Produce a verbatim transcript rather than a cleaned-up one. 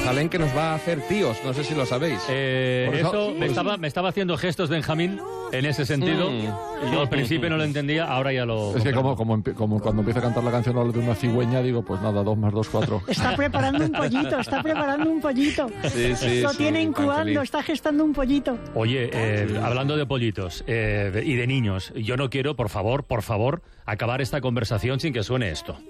Matusalén que nos va a hacer tíos, no sé si lo sabéis. Eh, Por eso eso- me estaba, me estaba haciendo gestos Benjamín en ese sentido. Mm. Y yo al principio no lo entendía, ahora ya lo... Es que como, como, empie- como cuando empieza a cantar la canción habla de una cigüeña, digo, pues nada, dos más dos, cuatro. Está preparando un pollito, está preparando un pollito. Sí, sí, Lo sí, tiene tan incubando, feliz. está gestando un pollito. Oye, eh, hablando de pollitos eh, y de niños, yo no quiero, por favor, por favor, acabar esta conversación sin que suene esto.